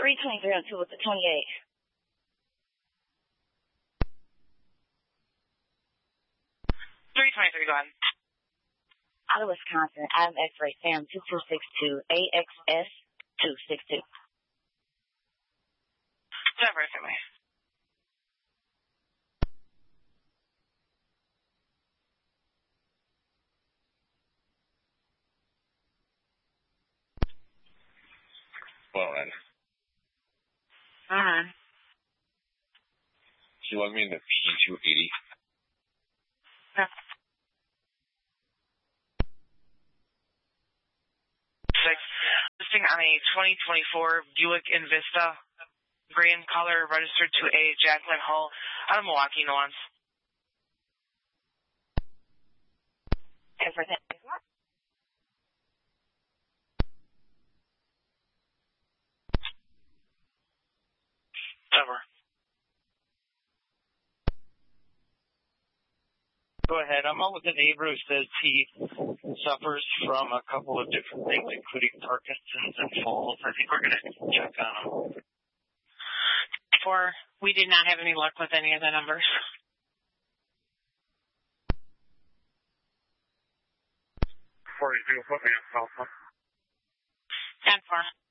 323 on 2 with the 28. Go ahead. Out of Wisconsin, Adam X-Ray Sam 2262 AXS 262. Never for me. Well, then. Alright. She logged me into P280. Yeah. Listing on a 2024 Buick Envista, gray in color, registered to a Jacqueline Hull out of Milwaukee, Nuance. Everything. Over. Go ahead. I'm on with a neighbor who says he suffers from a couple of different things, including Parkinson's and falls. I think we're going to check on him. We did not have any luck with any of the numbers. 40, put me on call. 10-4.